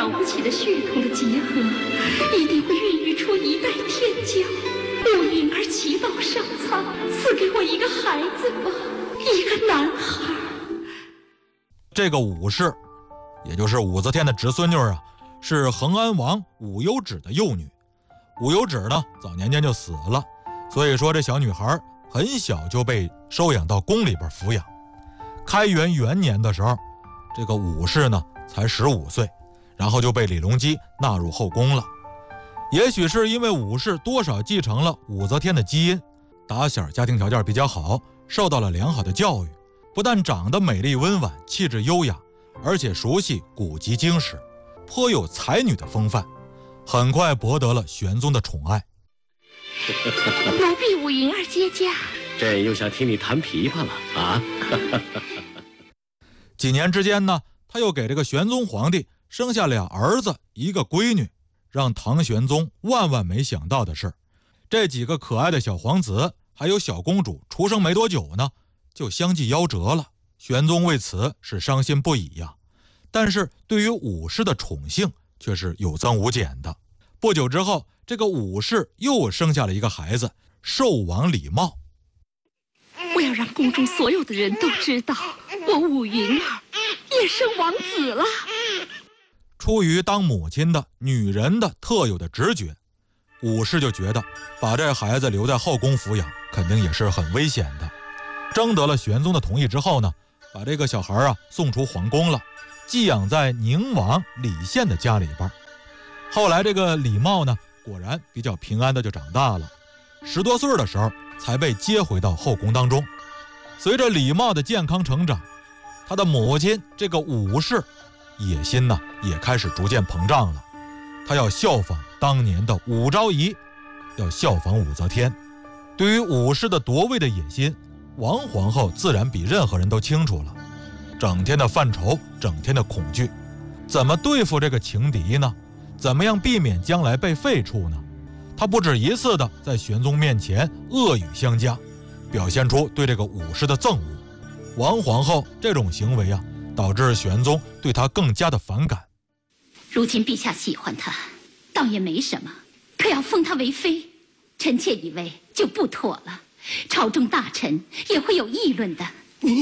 了不起的血统的结合，一定会孕育出一代天骄。我允儿祈祷上苍，赐给我一个孩子吧，一个男孩。 这个武氏，也就是武则天的侄孙女啊，是恒安王武攸止的幼女。武攸止呢，早年间就死了，所以说这小女孩很小就被收养到宫里边抚养。开元元年的时候，这个武氏呢才15岁，然后就被李隆基纳入后宫了。也许是因为武氏多少继承了武则天的基因，打小家庭条件比较好，受到了良好的教育，不但长得美丽温婉，气质优雅，而且熟悉古籍经史，颇有才女的风范，很快博得了玄宗的宠爱。 奴婢武云儿接驾。 朕又想听你弹琵琶了啊！ 几年之间呢，他又给这个玄宗皇帝生下俩儿子一个闺女。让唐玄宗万万没想到的是，这几个可爱的小皇子还有小公主出生没多久呢，就相继夭折了。玄宗为此是伤心不已呀，但是对于武氏的宠幸却是有增无减的。不久之后，这个武氏又生下了一个孩子，寿王李瑁。 我要让宫中所有的人都知道，我武云儿也生王子了。 出于当母亲的女人的特有的直觉，武氏就觉得把这孩子留在后宫抚养肯定也是很危险的。征得了玄宗的同意之后呢，把这个小孩送出皇宫了，寄养在宁王李宪的家里边。后来这个李瑁呢，果然比较平安的就长大了，10多岁的时候才被接回到后宫当中。随着李瑁的健康成长，他的母亲这个武氏野心呢也开始逐渐膨胀了，他要效仿当年的武昭仪，要效仿武则天。对于武氏的夺位的野心，王皇后自然比任何人都清楚了。整天的犯愁，整天的恐惧，怎么对付这个情敌呢？怎么样避免将来被废黜呢？她不止一次的在玄宗面前恶语相加，表现出对这个武氏的憎恶。王皇后这种行为导致玄宗对他更加的反感。 如今陛下喜欢他，倒也没什么，可要封他为妃，臣妾以为就不妥了，朝中大臣也会有议论的。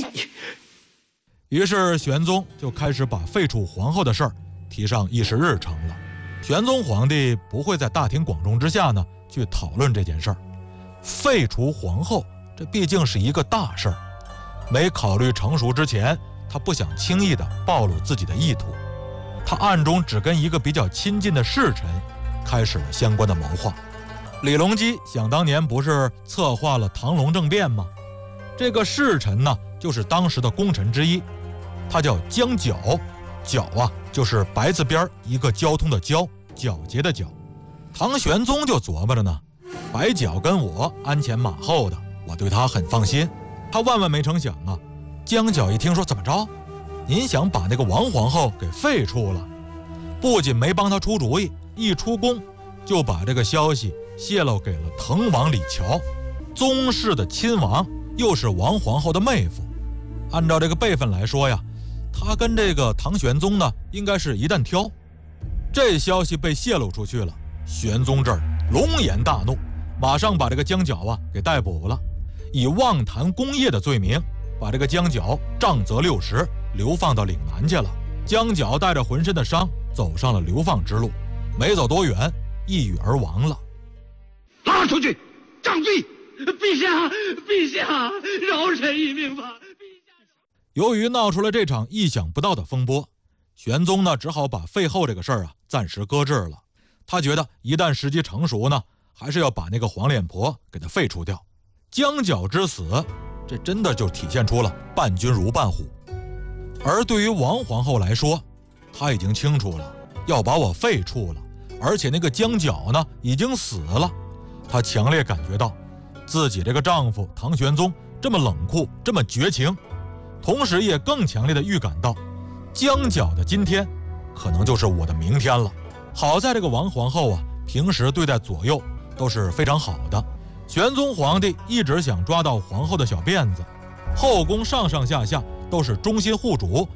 于是玄宗就开始把废黜皇后的事儿提上议事日程了。玄宗皇帝不会在大庭广众之下呢去讨论这件事儿，废除皇后这毕竟是一个大事儿，没考虑成熟之前，他不想轻易地暴露自己的意图。他暗中只跟一个比较亲近的侍臣开始了相关的谋划。李隆基想当年不是策划了唐隆政变吗？这个侍臣呢，就是当时的功臣之一，他叫江角。角就是白字边一个交通的交，皎洁的皎。唐玄宗就琢磨着呢，白角跟我鞍前马后的，我对他很放心。他万万没成想江角一听说，怎么着？您想把那个王皇后给废黜了？不仅没帮他出主意，一出宫就把这个消息泄露给了滕王李峤，宗室的亲王，又是王皇后的妹夫。按照这个辈分来说他跟这个唐玄宗呢，应该是一担挑。这消息被泄露出去了，玄宗这儿龙颜大怒，马上把这个江角给逮捕了，以妄谈功业的罪名，把这个江角杖责60，流放到岭南去了。江角带着浑身的伤走上了流放之路，没走多远，一语而亡了。 拉出去，杖罪！陛下，陛下，饶臣一命吧！ 由于闹出了这场意想不到的风波，玄宗呢只好把废后这个事儿暂时搁置了。他觉得一旦时机成熟呢，还是要把那个黄脸婆给他废除掉。江角之死，这真的就体现出了伴君如伴虎。而对于王皇后来说，她已经清楚了要把我废黜了，而且那个江角呢已经死了。她强烈感觉到自己这个丈夫唐玄宗这么冷酷，这么绝情，同时也更强烈的预感到江角的今天可能就是我的明天了。好在这个王皇后平时对待左右都是非常好的。玄宗皇帝一直想抓到皇后的小辫子，后宫上上下下都是忠心护主，